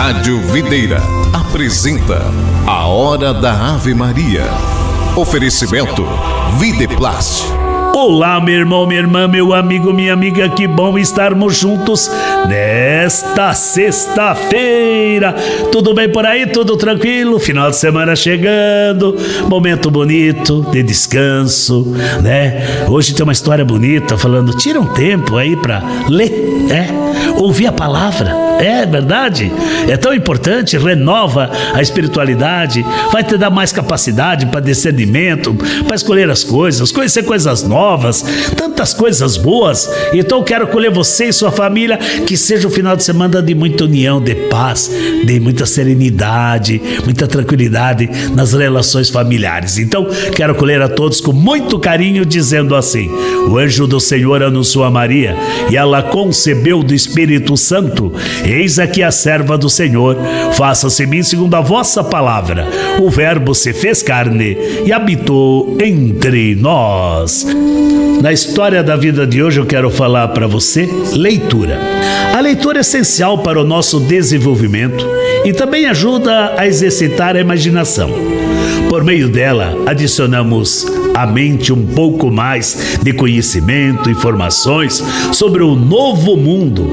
Rádio Videira apresenta a Hora da Ave Maria. Oferecimento Videplast. Olá, meu irmão, minha irmã, meu amigo, minha amiga, que bom estarmos juntos nesta sexta-feira. Tudo bem por aí? Tudo tranquilo? Final de semana chegando, momento bonito de descanso, né? Hoje tem uma história bonita falando, tira um tempo aí pra ler, ouvir a palavra. É verdade, é tão importante, renova a espiritualidade, vai te dar mais capacidade para discernimento, para escolher as coisas, conhecer coisas novas, tantas coisas boas. Então eu quero acolher você e sua família, que seja um final de semana de muita união, de paz, de muita serenidade, muita tranquilidade nas relações familiares. Então quero acolher a todos com muito carinho, dizendo assim: o anjo do Senhor anunciou a Maria, e ela concebeu do Espírito Santo. Eis aqui a serva do Senhor, faça-se em mim segundo a vossa palavra. O Verbo se fez carne e habitou entre nós. Na história da vida de hoje eu quero falar para você leitura. A leitura é essencial para o nosso desenvolvimento e também ajuda a exercitar a imaginação. Por meio dela, adicionamos à mente um pouco mais de conhecimento, informações sobre o novo mundo